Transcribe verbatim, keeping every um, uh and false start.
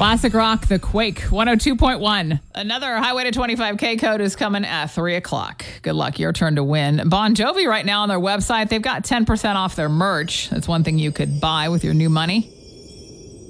Classic rock, The Quake, one oh two point one. Another Highway to twenty-five K code is coming at three o'clock. Good luck. Your turn to win. Bon Jovi right now on their website, they've got ten percent off their merch. That's one thing you could buy with your new money.